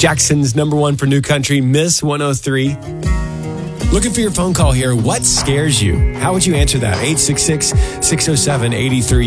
Jackson's number one for new country, Miss 103. Looking for your phone call here. What scares you? How would you answer that? 866-607-83